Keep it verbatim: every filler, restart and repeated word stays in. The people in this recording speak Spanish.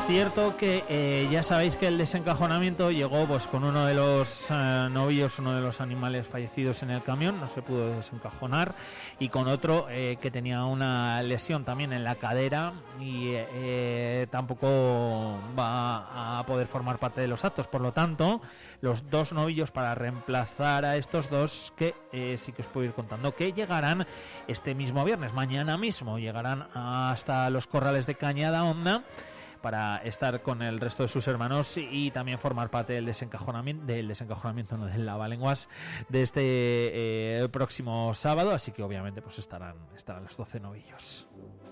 cierto que eh, ya sabéis que el desencajonamiento llegó pues con uno de los eh, novillos, uno de los animales fallecidos en el camión, no se pudo desencajonar, y con otro eh, que tenía una lesión también en la cadera y eh, tampoco va a poder formar parte de los actos. Por lo tanto, los dos novillos para reemplazar a estos dos, que eh, sí que os puedo ir contando, que llegarán este mismo viernes, mañana mismo, llegarán hasta los corrales de Cañada Honda para estar con el resto de sus hermanos y también formar parte del desencajonamiento, del desencajonamiento, no, del lavalenguas de este eh, próximo sábado, así que obviamente pues estarán, estarán los doce novillos.